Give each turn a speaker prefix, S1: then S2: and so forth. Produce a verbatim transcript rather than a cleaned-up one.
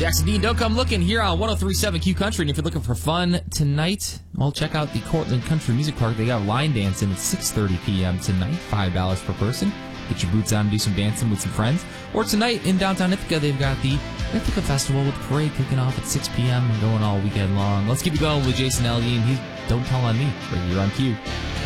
S1: Jackson Dean, Don't Come Looking here on one oh three point seven Q Country. And if you're looking for fun tonight, well, check out the Cortland Country Music Park. They got line dancing at six thirty p.m. tonight, five dollars per person. Get your boots on and do some dancing with some friends. Or tonight in downtown Ithaca, they've got the Ithaca Festival with the parade kicking off at six p.m. and going all weekend long. Let's keep it going with Jason Aldean. He's Don't Tell on Me right here on Q.